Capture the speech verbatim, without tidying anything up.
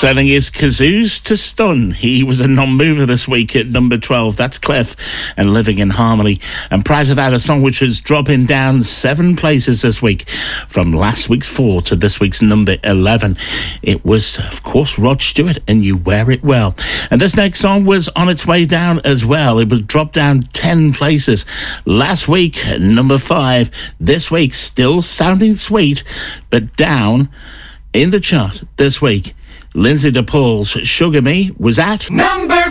Selling his kazoos to stun. He was a non-mover this week at number twelve. That's Cliff and Living in Harmony. And prior to that, a song which was dropping down seven places this week from last week's four to this week's number eleven. It was, of course, Rod Stewart and You Wear It Well. And this next song was on its way down as well. It was dropped down ten places last week at number five. This week, still sounding sweet, but down in the chart this week. Lindsay DePaul's Sugar Me was at number